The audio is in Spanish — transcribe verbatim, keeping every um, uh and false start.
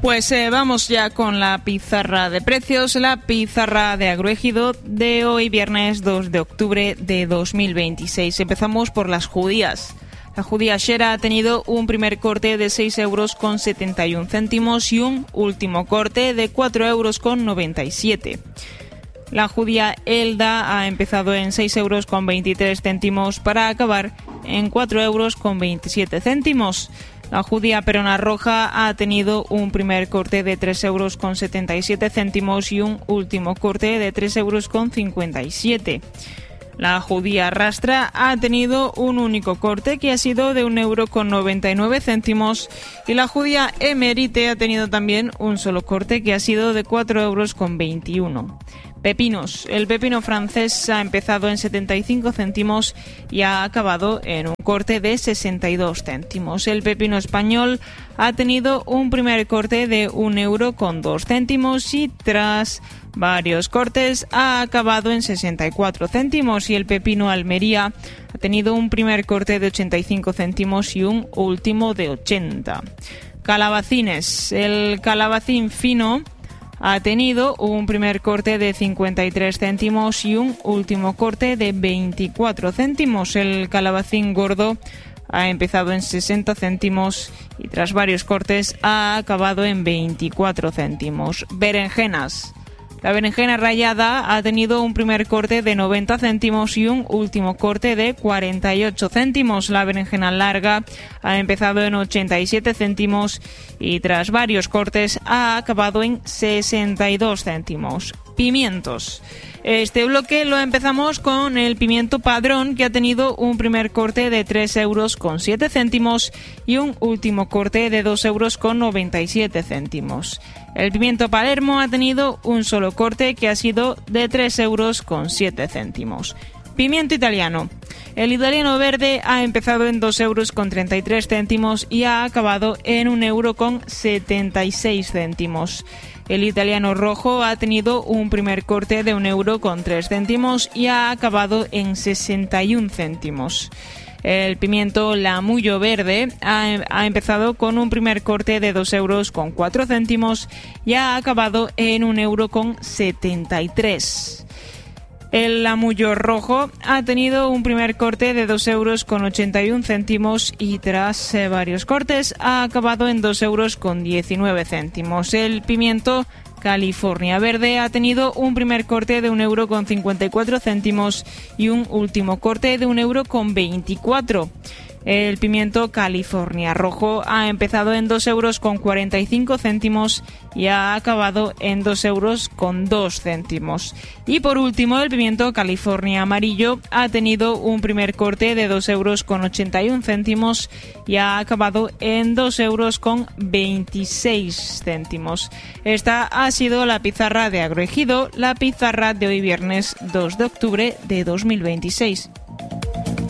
Pues eh, vamos ya con la pizarra de precios, la pizarra de Agroejido de hoy, viernes dos de octubre de dos mil veintiséis. Empezamos por las judías. La judía Shera ha tenido un primer corte de seis euros con setenta y un céntimos y un último corte de cuatro euros con noventa y siete. La judía Elda ha empezado en seis euros con veintitrés céntimos para acabar en cuatro euros con veintisiete céntimos. La judía Perona Roja ha tenido un primer corte de tres euros con setenta y siete céntimos y un último corte de tres euros con cincuenta y siete. La judía Rastra ha tenido un único corte que ha sido de un euro con noventa y nueve céntimos y la judía Emerite ha tenido también un solo corte que ha sido de cuatro euros con veintiuno. Pepinos. El pepino francés ha empezado en setenta y cinco céntimos y ha acabado en un corte de sesenta y dos céntimos. El pepino español ha tenido un primer corte de un euro con dos céntimos y tras varios cortes ha acabado en sesenta y cuatro céntimos. Y el pepino Almería ha tenido un primer corte de ochenta y cinco céntimos y un último de ochenta. Calabacines. El calabacín fino ha tenido un primer corte de cincuenta y tres céntimos y un último corte de veinticuatro céntimos. El calabacín gordo ha empezado en sesenta céntimos y tras varios cortes ha acabado en veinticuatro céntimos. Berenjenas. La berenjena rallada ha tenido un primer corte de noventa céntimos y un último corte de cuarenta y ocho céntimos. La berenjena larga ha empezado en ochenta y siete céntimos y tras varios cortes ha acabado en sesenta y dos céntimos. Pimientos. Este bloque lo empezamos con el pimiento padrón, que ha tenido un primer corte de tres euros con siete céntimos y un último corte de dos euros con noventa y siete céntimos. El pimiento Palermo ha tenido un solo corte que ha sido de tres euros con siete céntimos. Pimiento italiano. El italiano verde ha empezado en dos euros con treinta y tres céntimos y ha acabado en un euro con setenta y seis céntimos. El italiano rojo ha tenido un primer corte de un euro con tres céntimos y ha acabado en sesenta y un céntimos. El pimiento Lamullo verde ha, ha empezado con un primer corte de dos euros con cuatro céntimos y ha acabado en un euro con setenta y tres. El Lamullo rojo ha tenido un primer corte de dos euros con ochenta y un céntimos y tras eh, varios cortes ha acabado en dos euros con diecinueve céntimos. El pimiento California verde ha tenido un primer corte de un euro con cincuenta y cuatro céntimos y un último corte de un euro con veinticuatro. El pimiento California rojo ha empezado en dos euros con cuarenta y cinco céntimos y ha acabado en dos euros con dos céntimos. Y por último, el pimiento California amarillo ha tenido un primer corte de dos euros con ochenta y un céntimos y ha acabado en dos euros con veintiséis céntimos. Esta ha sido la pizarra de Agroejido, la pizarra de hoy viernes dos de octubre de dos mil veintiséis.